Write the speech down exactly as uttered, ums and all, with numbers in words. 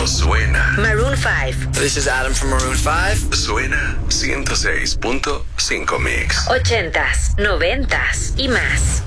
suena. Maroon five. This is Adam from Maroon five. Suena ciento seis punto cinco Mix. Ochentas, noventas y más.